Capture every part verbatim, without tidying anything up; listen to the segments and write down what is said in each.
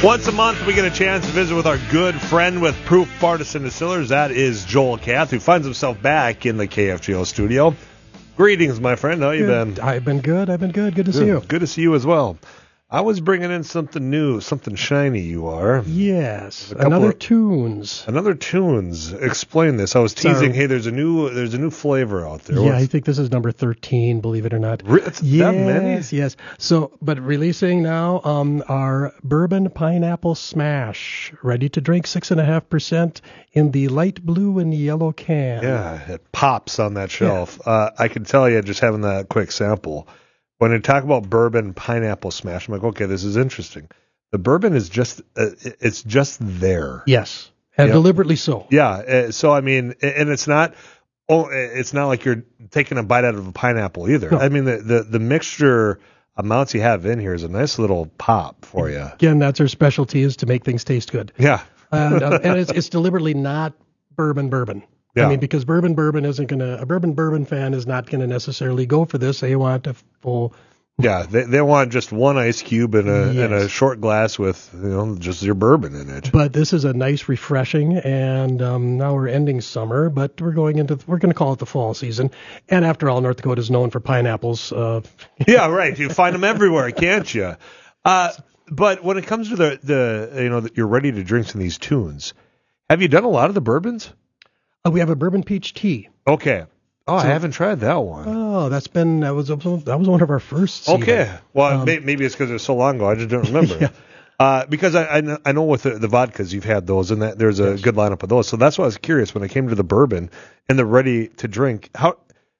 Once a month, we get a chance to visit with our good friend with Proof Partisan Distillers. That is Joel Kath, who finds himself back in the K F G O studio. Greetings, my friend. How you good. been? I've been good. I've been good. Good to good. see you. Good to see you as well. I was bringing in something new, something shiny. You are. Yes. Another of, tunes. Another tunes. Explain this. I was teasing. So, hey, there's a new, there's a new flavor out there. Yeah, What's, I think this is number thirteen. Believe it or not. It's yes, that many? Yes. So, but releasing now um, our bourbon pineapple smash, ready to drink, six and a half percent in the light blue and yellow can. Yeah, it pops on that shelf. Yeah. Uh, I can tell you just having that quick sample. When I talk about bourbon pineapple smash, I'm like, okay, this is interesting. The bourbon is just, uh, it's just there. Yes, and yep. deliberately so. Yeah. Uh, so I mean, and it's not, oh, it's not like you're taking a bite out of a pineapple either. No. I mean, the, the the mixture amounts you have in here is a nice little pop for you. Again, that's our specialty, is to make things taste good. Yeah. and uh, and it's, it's deliberately not bourbon bourbon. Yeah. I mean, because bourbon bourbon isn't going to, a bourbon bourbon fan is not going to necessarily go for this. They want a full. Yeah, they they want just one ice cube in a yes. in a short glass with, you know, just your bourbon in it. But this is a nice, refreshing, and um, now we're ending summer, but we're going into, we're going to call it the fall season. And after all, North Dakota is known for pineapples. Uh, yeah, right. You find them everywhere, can't you? Uh, but when it comes to the, the you know, the, you're ready to drink in these tunes, have you done a lot of the bourbons? Uh, we have a bourbon peach tea. Okay. Oh, so, I haven't tried that one. Oh, that's been that was that was one of our first. Okay. Well, um, maybe it's because it was so long ago. I just don't remember. yeah. Uh, because I, I know, I know with the, the vodkas you've had those, and that there's a yes. good lineup of those. So that's why I was curious when I came to the bourbon and the ready to drink. How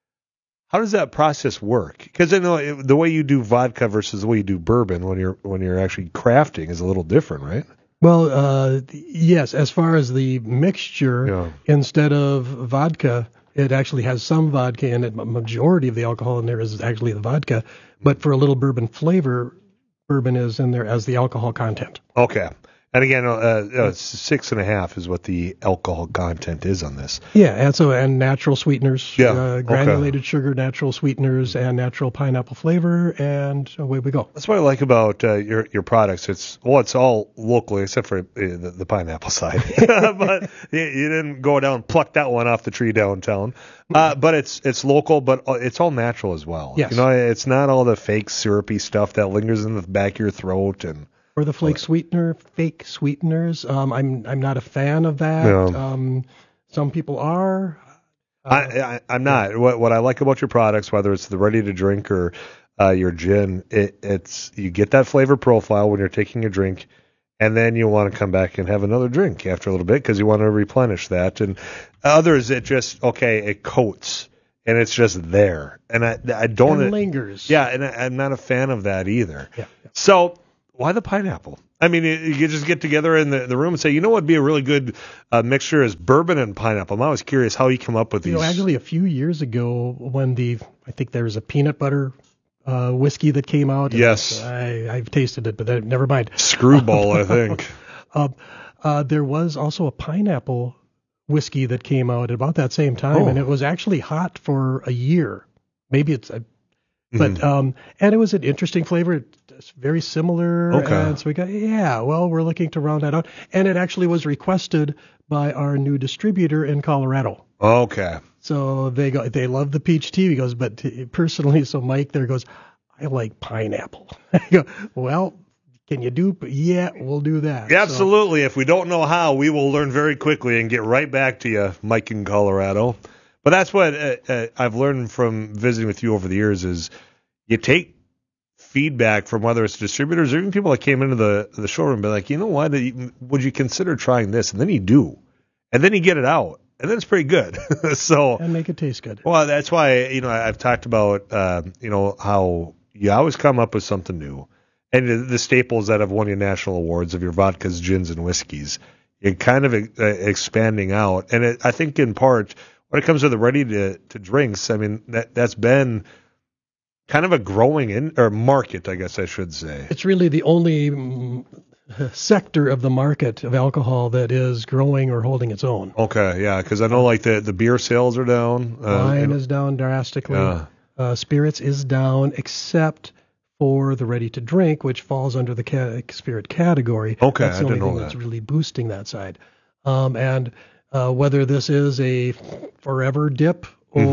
how does that process work? Because I know it, the way you do vodka versus the way you do bourbon when you're when you're actually crafting is a little different, right? Well, uh, yes. As far as the mixture, yeah. instead of vodka, it actually has some vodka in it. Majority of the alcohol in there is actually the vodka, but for a little bourbon flavor, bourbon is in there as the alcohol content. Okay. And again, uh, uh, six and a half is what the alcohol content is on this. Yeah, and so and natural sweeteners, yeah, uh, granulated okay. sugar, natural sweeteners, and natural pineapple flavor, and away we go. That's what I like about uh, your your products. It's well, it's all locally except for uh, the, the pineapple side, but you, you didn't go down and pluck that one off the tree downtown. Uh, but it's it's local, but it's all natural as well. Yes. You know, it's not all the fake syrupy stuff that lingers in the back of your throat and. Or the flake sweetener, fake sweeteners. Um, I'm I'm not a fan of that. Yeah. Um, some people are. Uh, I, I I'm not. Yeah. What what I like about your products, whether it's the ready to drink or uh, your gin, it, it's you get that flavor profile when you're taking a drink, and then you want to come back and have another drink after a little bit because you want to replenish that. And others, it just okay, it coats. And it's just there, and I I don't. It lingers. Yeah, and I, I'm not a fan of that either. Yeah. yeah. So. Why the pineapple? I mean, you could just get together in the, the room and say, you know what would be a really good uh, mixture is bourbon and pineapple. I'm always curious how you come up with these. You know, actually, a few years ago when the, I think there was a peanut butter uh, whiskey that came out. Yes. I, I've tasted it, but that, never mind. Screwball, I think. uh, uh, there was also a pineapple whiskey that came out at about that same time, oh. and it was actually hot for a year. Maybe it's, a, but, mm-hmm. um, and it was an interesting flavor. It's very similar. Okay. And so we got, yeah, well, we're looking to round that out. And it actually was requested by our new distributor in Colorado. Okay. So they go, they love the peach tea. He goes, but personally, so Mike there goes, I like pineapple. I go, well, can you do? Yeah, we'll do that. Yeah, absolutely. So, if we don't know how, we will learn very quickly and get right back to you, Mike in Colorado. But that's what uh, uh, I've learned from visiting with you over the years is you take feedback from whether it's distributors or even people that came into the the showroom and be like, you know what, would you consider trying this? And then you do. And then you get it out. And then it's pretty good. so and make it taste good. Well, that's why, you know, I've talked about, uh, you know, how you always come up with something new. And the staples that have won you national awards of your vodkas, gins, and whiskeys, you're kind of uh, expanding out. And it, I think in part, when it comes to the ready to, to drinks, I mean, that, that's been kind of a growing in or market, I guess I should say. It's really the only mm, sector of the market of alcohol that is growing or holding its own. Okay, yeah, because I know like the, the beer sales are down. Uh, Wine and, is down drastically. Yeah. Uh, spirits is down, except for the ready to drink, which falls under the ca- spirit category. Okay, that's the I only didn't know thing that. that's really boosting that side. Um, and uh, whether this is a forever dip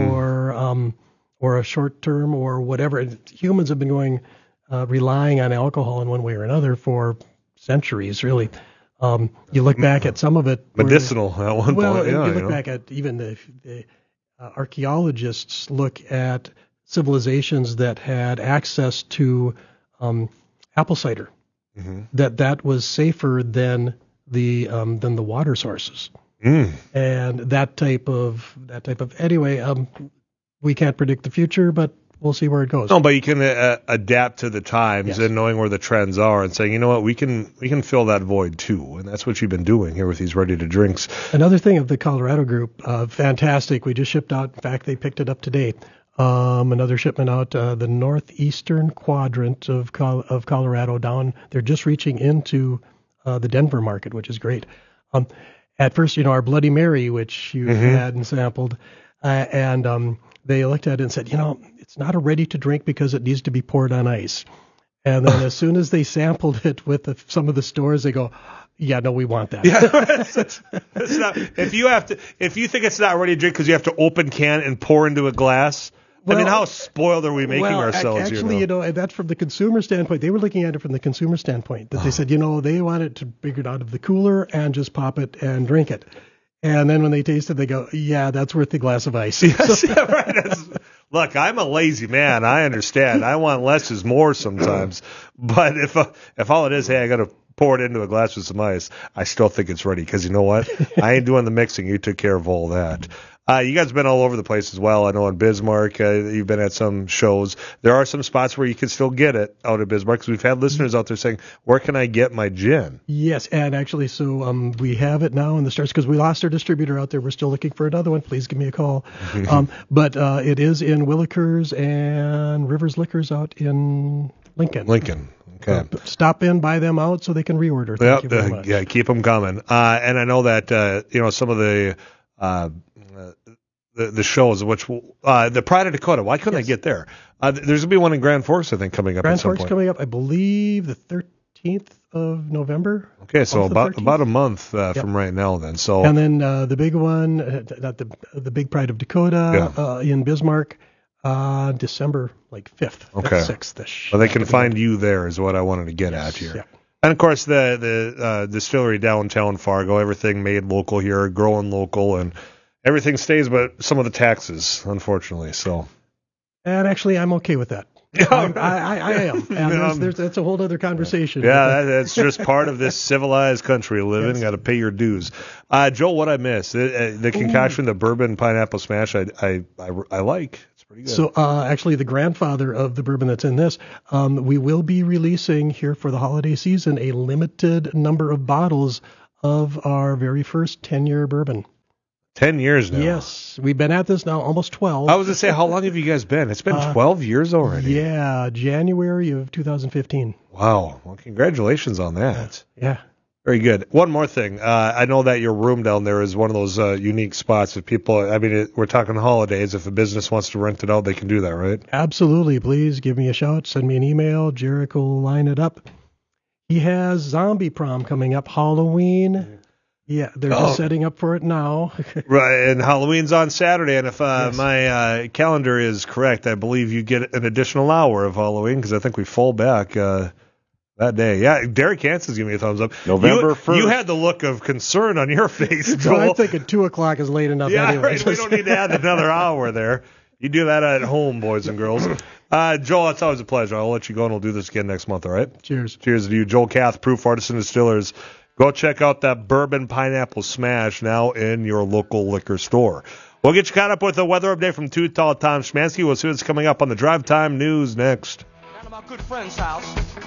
or mm-hmm. um, or a short term or whatever, humans have been going uh, relying on alcohol in one way or another for centuries, really. Um, you look back at some of it. Medicinal at one well, point. Yeah, you look you know. back at even the, the uh, archaeologists look at civilizations that had access to um, apple cider, mm-hmm. that that was safer than the um, than the water sources, mm. and that type of that type of anyway. Um, we can't predict the future, but we'll see where it goes. No, but you can uh, adapt to the times Yes. and knowing where the trends are and saying, you know what, we can we can fill that void too, and that's what you've been doing here with these ready to drinks. Another thing of the Colorado group, uh, fantastic. We just shipped out. In fact, they picked it up today. Um, another shipment out uh, the northeastern quadrant of Col- of Colorado down. They're just reaching into uh, the Denver market, which is great. Um, at first, you know, our Bloody Mary, which you mm-hmm. had and sampled, uh, and um, they looked at it and said, you know, it's not a ready to drink because it needs to be poured on ice. And then as soon as they sampled it with the, some of the stores, they go, yeah, no, we want that. Yeah, it's, it's, it's not, if you have to, if you think it's not ready to drink because you have to open can and pour into a glass. Well, I mean, how spoiled are we making well, ourselves? Actually, you know? you know, that's from the consumer standpoint. They were looking at it from the consumer standpoint. That they said, you know, they wanted to bring it out of the cooler and just pop it and drink it. And then when they taste it, they go, yeah, that's worth the glass of ice. Yes, yeah, right. That's, look, I'm a lazy man. I understand. I want less is more sometimes. But if uh, if all it is, hey, I got to pour it into a glass with some ice, I still think it's ready because you know what? I ain't doing the mixing. You took care of all that. Uh, you guys have been all over the place as well. I know in Bismarck, uh, you've been at some shows. There are some spots where you can still get it out of Bismarck because we've had listeners out there saying, where can I get my gin? Yes, and actually, so um, we have it now in the stores because we lost our distributor out there. We're still looking for another one. Please give me a call. um, but uh, it is in Willikers and Rivers Liquors out in Lincoln. Lincoln. Okay. Uh, stop in, buy them out so they can reorder. Thank yep, you very uh, much. Yeah, keep them coming. Uh, and I know that, uh, you know, some of the... Uh, Uh, the, the shows, which will, uh, the Pride of Dakota. Why couldn't yes. I get there? Uh, there's going to be one in Grand Forks, I think, coming up Grand at some Forks point. coming up, I believe, the thirteenth of November. Okay, so about about a month uh, yep. from right now then. So And then uh, the big one, uh, not the the big Pride of Dakota yeah. uh, in Bismarck, uh, December like fifth, okay. sixth-ish. Well, they can find you there is what I wanted to get yes. at here. Yeah. And, of course, the, the uh, distillery downtown Fargo, everything made local here, growing local, and everything stays but some of the taxes, unfortunately. So, and actually, I'm okay with that. Yeah, I, I, I am. And um, there's, there's, that's a whole other conversation. Yeah, that, that's just part of this civilized country living. Yes. Got to pay your dues. Uh, Joe, what I missed the, the concoction, Ooh. the bourbon pineapple smash. I, I I I like. It's pretty good. So, uh, actually, the grandfather of the bourbon that's in this, um, we will be releasing here for the holiday season a limited number of bottles of our very first ten-year bourbon. Ten years now. Yes, we've been at this now almost twelve. I was going to say, how long have you guys been? It's been uh, twelve years already. Yeah, January of two thousand fifteen. Wow. Well, congratulations on that. Yeah. Very good. One more thing. Uh, I know that your room down there is one of those uh, unique spots. If people, I mean, it, we're talking holidays. If a business wants to rent it out, they can do that, right? Absolutely. Please give me a shout. Send me an email. Jericho will line it up. He has Zombie Prom coming up, Halloween. Yeah, they're oh. just setting up for it now. Right, and Halloween's on Saturday, and if uh, yes. my uh, calendar is correct, I believe you get an additional hour of Halloween because I think we fall back uh, that day. Yeah, Derek Hanson's giving me a thumbs up. November first. You had the look of concern on your face, Joel. So I'm thinking two o'clock is late enough yeah, anyway. Right, we don't need to add another hour there. You do that at home, boys and girls. Uh, Joel, it's always a pleasure. I'll let you go, and we'll do this again next month, all right? Cheers. Cheers to you. Joel Kath, Proof Artisan Distillers. Go check out that Bourbon Pineapple Smash now in your local liquor store. We'll get you caught up with the weather update from Too Tall Tom Schmansky. We'll see what's coming up on the Drive Time News next. Down to my good friend's house.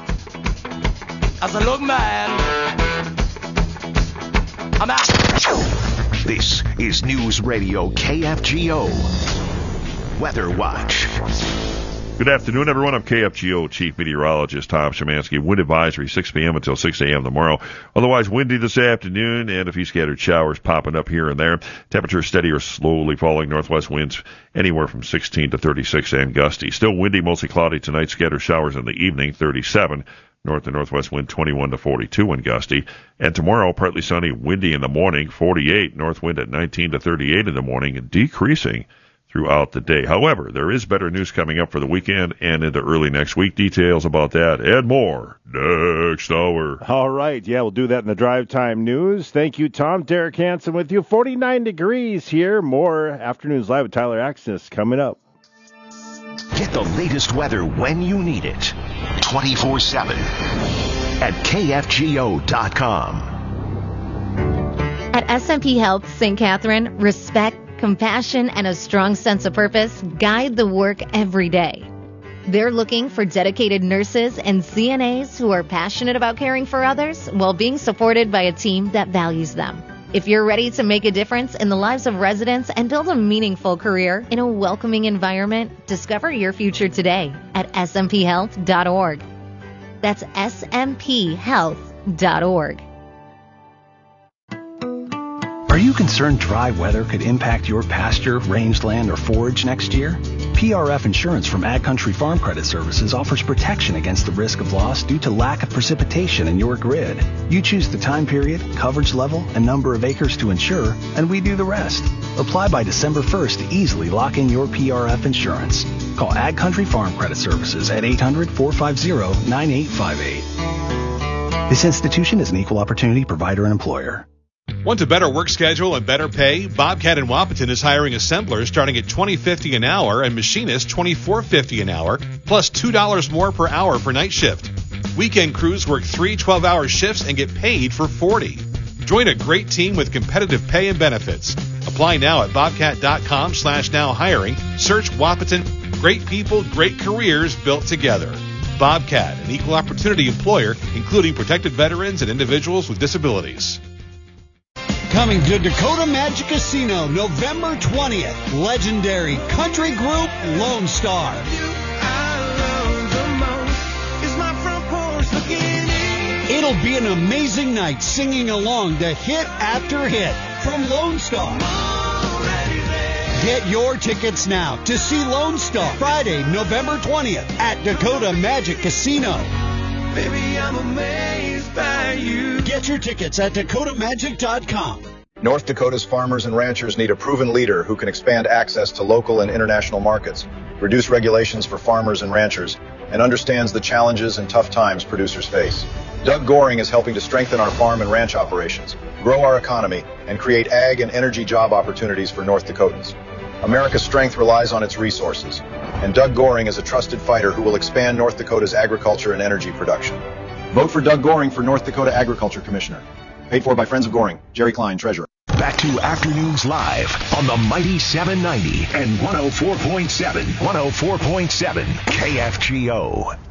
As I look man, I'm out. This is News Radio K F G O. Weather Watch. Good afternoon, everyone. I'm K F G O Chief Meteorologist Tom Szymanski. Wind advisory six p.m. until six a.m. tomorrow. Otherwise, windy this afternoon and a few scattered showers popping up here and there. Temperature steady or slowly falling. Northwest winds anywhere from sixteen to thirty-six and gusty. Still windy, mostly cloudy tonight. Scattered showers in the evening, thirty-seven. North and northwest wind twenty-one to forty-two and gusty. And tomorrow, partly sunny, windy in the morning, forty-eight. North wind at nineteen to thirty-eight in the morning, decreasing throughout the day. However, there is better news coming up for the weekend and into early next week. Details about that and more next hour. All right. Yeah, we'll do that in the Drive Time News. Thank you, Tom. Derek Hansen with you. forty-nine degrees here. More Afternoons Live with Tyler Axness coming up. Get the latest weather when you need it. twenty-four seven at K F G O dot com. At S M P Health Saint Catherine, respect, compassion, and a strong sense of purpose guide the work every day. They're looking for dedicated nurses and C N As who are passionate about caring for others while being supported by a team that values them. If you're ready to make a difference in the lives of residents and build a meaningful career in a welcoming environment, discover your future today at S M P health dot org. That's S M P health dot org. Are you concerned dry weather could impact your pasture, rangeland, or forage next year? P R F Insurance from Ag Country Farm Credit Services offers protection against the risk of loss due to lack of precipitation in your grid. You choose the time period, coverage level, and number of acres to insure, and we do the rest. Apply by December first to easily lock in your P R F insurance. Call Ag Country Farm Credit Services at eight hundred, four five zero, nine eight five eight. This institution is an equal opportunity provider and employer. Want a better work schedule and better pay? Bobcat in Wahpeton is hiring assemblers starting at twenty fifty an hour and machinists twenty-four fifty an hour, plus two dollars more per hour for night shift. Weekend crews work three twelve-hour shifts and get paid for forty. Join a great team with competitive pay and benefits. Apply now at bobcat.com slash now hiring. Search Wahpeton. Great people, great careers built together. Bobcat, an equal opportunity employer, including protected veterans and individuals with disabilities. Coming to Dakota Magic Casino November twentieth, legendary country group Lone Star. It'll be an amazing night singing along to hit after hit from Lone Star. Get your tickets now to see Lone Star Friday, November twentieth at Dakota Magic Casino. Baby, I'm amazed by you. Get your tickets at Dakota Magic dot com. North Dakota's farmers and ranchers need a proven leader who can expand access to local and international markets, reduce regulations for farmers and ranchers, and understands the challenges and tough times producers face. Doug Goring is helping to strengthen our farm and ranch operations, grow our economy, and create ag and energy job opportunities for North Dakotans. America's strength relies on its resources, and Doug Goring is a trusted fighter who will expand North Dakota's agriculture and energy production. Vote for Doug Goring for North Dakota Agriculture Commissioner. Paid for by Friends of Goring. Jerry Klein, Treasurer. Back to Afternoons Live on the Mighty seven ninety and one oh four point seven. one oh four point seven K F G O.